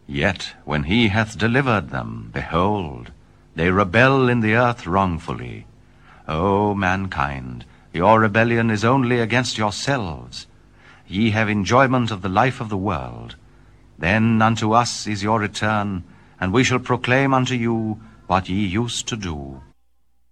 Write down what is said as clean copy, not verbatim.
Yet when he hath delivered them, behold, they rebel in the earth wrongfully. O mankind, your rebellion is only against yourselves. Ye have enjoyment of the life of the world. Then unto us is your return, and we shall proclaim unto you what ye used to do.